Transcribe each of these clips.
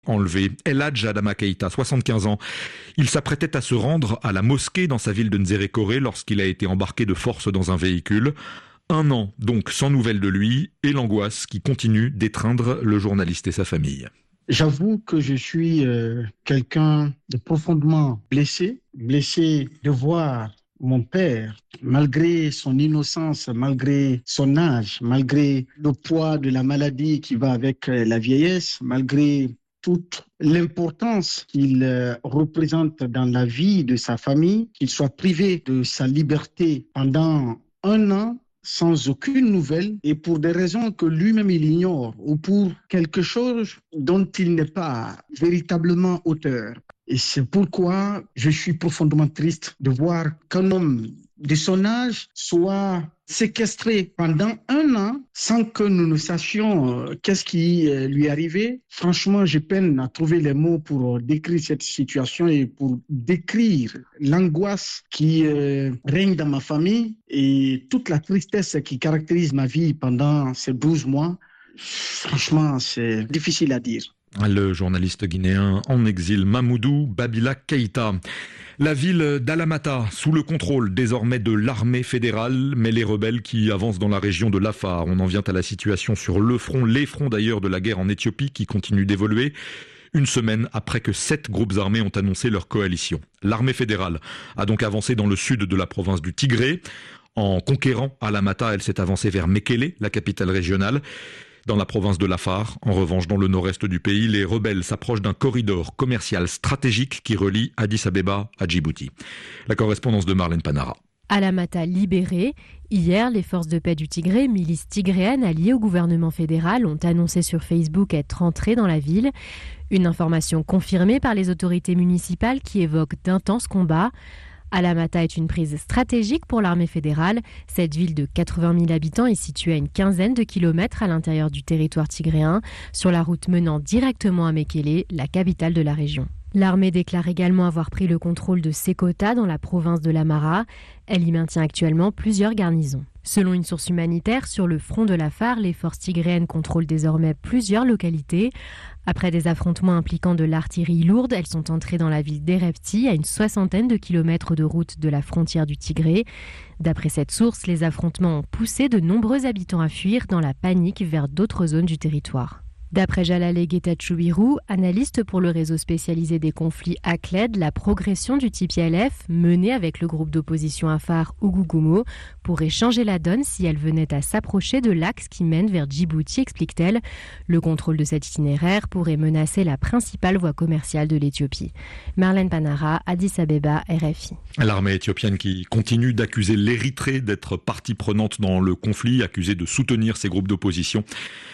Enlevé, El Hadj Adama Keïta, 75 ans. Il s'apprêtait à se rendre à la mosquée dans sa ville de Nzérékoré lorsqu'il a été embarqué de force dans un véhicule. 1 an, donc, sans nouvelles de lui, et l'angoisse qui continue d'étreindre le journaliste et sa famille. J'avoue que je suis quelqu'un de profondément blessé de voir mon père, malgré son innocence, malgré son âge, malgré le poids de la maladie qui va avec la vieillesse, malgré toute l'importance qu'il représente dans la vie de sa famille, qu'il soit privé de sa liberté pendant 1 an, sans aucune nouvelle et pour des raisons que lui-même il ignore ou pour quelque chose dont il n'est pas véritablement auteur. Et c'est pourquoi je suis profondément triste de voir qu'un homme de son âge soit séquestré pendant 1 an sans que nous ne sachions qu'est-ce qui lui est arrivé. Franchement, j'ai peine à trouver les mots pour décrire cette situation et pour décrire l'angoisse qui règne dans ma famille et toute la tristesse qui caractérise ma vie pendant ces 12 mois. Franchement, c'est difficile à dire. Le journaliste guinéen en exil Mamoudou Babila Keïta. La ville d'Alamata, sous le contrôle désormais de l'armée fédérale, mais les rebelles qui avancent dans la région de l'Afar. On en vient à la situation sur le front, les fronts d'ailleurs de la guerre en Éthiopie qui continue d'évoluer. 1 semaine après que 7 groupes armés ont annoncé leur coalition. L'armée fédérale a donc avancé dans le sud de la province du Tigré. En conquérant Alamata, elle s'est avancée vers Mekele, la capitale régionale. Dans la province de l'Afar, en revanche, dans le nord-est du pays, les rebelles s'approchent d'un corridor commercial stratégique qui relie Addis Abeba à Djibouti. La correspondance de Marlène Panara. Alamata libérée. Hier, les forces de paix du Tigré, milices tigréennes alliées au gouvernement fédéral, ont annoncé sur Facebook être entrées dans la ville. Une information confirmée par les autorités municipales qui évoquent d'intenses combats. Alamata est une prise stratégique pour l'armée fédérale. Cette ville de 80 000 habitants est située à une quinzaine de kilomètres à l'intérieur du territoire tigréen, sur la route menant directement à Mekele, la capitale de la région. L'armée déclare également avoir pris le contrôle de Sekota dans la province de l'Amara. Elle y maintient actuellement plusieurs garnisons. Selon une source humanitaire, sur le front de l'Afar, les forces tigréennes contrôlent désormais plusieurs localités. Après des affrontements impliquant de l'artillerie lourde, elles sont entrées dans la ville d'Erepti, à une 60aine de kilomètres de route de la frontière du Tigré. D'après cette source, les affrontements ont poussé de nombreux habitants à fuir dans la panique vers d'autres zones du territoire. D'après Jalale Getachew, analyste pour le réseau spécialisé des conflits ACLED, la progression du TPLF, menée avec le groupe d'opposition Afar Ougougoumo, pourrait changer la donne si elle venait à s'approcher de l'axe qui mène vers Djibouti, explique-t-elle. Le contrôle de cet itinéraire pourrait menacer la principale voie commerciale de l'Éthiopie. Marlène Panara, Addis Abeba, RFI. L'armée éthiopienne qui continue d'accuser l'Érythrée d'être partie prenante dans le conflit, accusée de soutenir ces groupes d'opposition.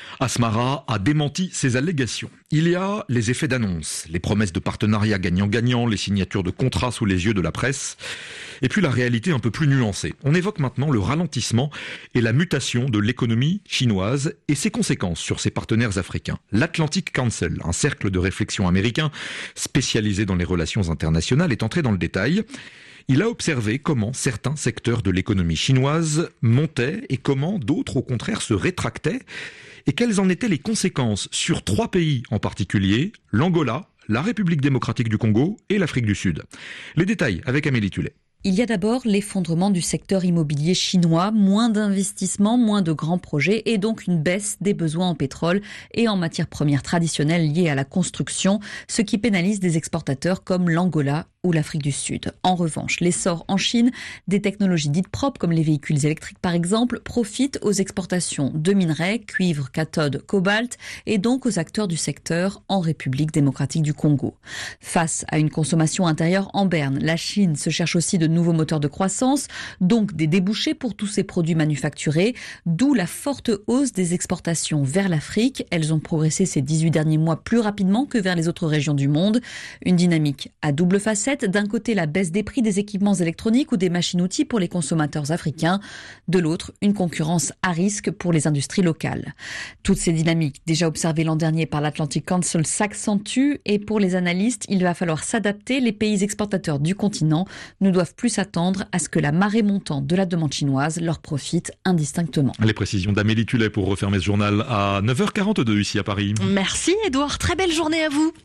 Asmara a démenti ces allégations. Il y a les effets d'annonce, les promesses de partenariat gagnant-gagnant, les signatures de contrats sous les yeux de la presse, et puis la réalité un peu plus nuancée. On évoque maintenant le ralentissement et la mutation de l'économie chinoise et ses conséquences sur ses partenaires africains. L'Atlantic Council, un cercle de réflexion américain spécialisé dans les relations internationales, est entré dans le détail. Il a observé comment certains secteurs de l'économie chinoise montaient et comment d'autres, au contraire, se rétractaient. Et quelles en étaient les conséquences sur 3 pays en particulier, l'Angola, la République démocratique du Congo et l'Afrique du Sud. Les détails avec Amélie Tullet. Il y a d'abord l'effondrement du secteur immobilier chinois, moins d'investissements, moins de grands projets et donc une baisse des besoins en pétrole et en matières premières traditionnelles liées à la construction, ce qui pénalise des exportateurs comme l'Angola ou l'Afrique du Sud. En revanche, l'essor en Chine des technologies dites propres, comme les véhicules électriques par exemple, profite aux exportations de minerais, cuivre, cathode, cobalt, et donc aux acteurs du secteur en République démocratique du Congo. Face à une consommation intérieure en berne, la Chine se cherche aussi de nouveaux moteurs de croissance, donc des débouchés pour tous ces produits manufacturés, d'où la forte hausse des exportations vers l'Afrique. Elles ont progressé ces 18 derniers mois plus rapidement que vers les autres régions du monde. Une dynamique à double facette, recettes, d'un côté la baisse des prix des équipements électroniques ou des machines-outils pour les consommateurs africains, de l'autre une concurrence à risque pour les industries locales. Toutes ces dynamiques déjà observées l'an dernier par l'Atlantic Council s'accentuent et pour les analystes, il va falloir s'adapter. Les pays exportateurs du continent ne doivent plus s'attendre à ce que la marée montante de la demande chinoise leur profite indistinctement. Les précisions d'Amélie Tullet pour refermer ce journal à 9h42 ici à Paris. Merci Édouard, très belle journée à vous.